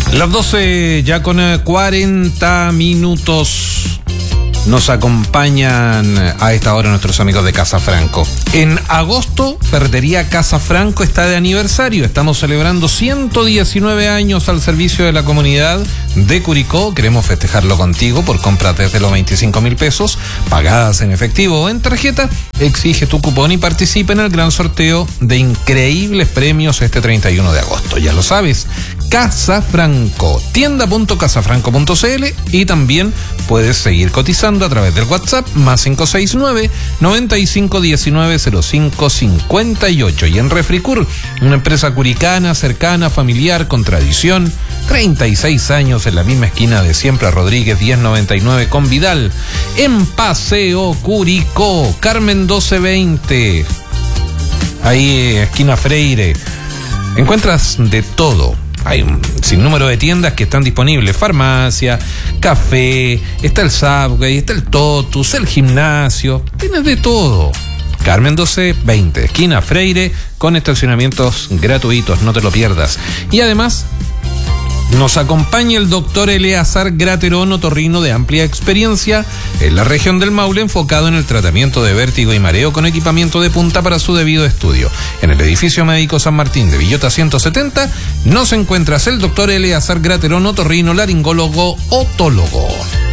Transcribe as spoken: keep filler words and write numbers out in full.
Las doce ya con cuarenta minutos. Nos acompañan a esta hora nuestros amigos de Casa Franco. En agosto, Ferretería Casa Franco está de aniversario. Estamos celebrando ciento diecinueve años al servicio de la comunidad de Curicó. Queremos festejarlo contigo por compras desde los veinticinco mil pesos, pagadas en efectivo o en tarjeta. Exige tu cupón y participa en el gran sorteo de increíbles premios este treinta y uno de agosto. Ya lo sabes, Casa Franco, tienda punto casa franco punto c l, y también puedes seguir cotizando a través del WhatsApp más cinco seis nueve, noventa y cinco diecinueve, cero cinco cincuenta y ocho. Y en Refricur, una empresa curicana, cercana, familiar, con tradición, treinta y seis años en la misma esquina de siempre, a Rodríguez diez noventa y nueve con Vidal. En Paseo Curicó, Carmen doce veinte, ahí esquina Freire. Encuentras de todo. Hay un sinnúmero de tiendas que están disponibles. Farmacia, café, está el Subway, está el Totus, el gimnasio. Tienes de todo. Carmen doce veinte, esquina Freire, con estacionamientos gratuitos, no te lo pierdas. Y además, nos acompaña el doctor Eleazar Graterón, otorrino de amplia experiencia en la región del Maule, enfocado en el tratamiento de vértigo y mareo con equipamiento de punta para su debido estudio. En el edificio médico San Martín de Villota ciento setenta nos encuentras el doctor Eleazar Graterón, otorrino, laringólogo, otólogo.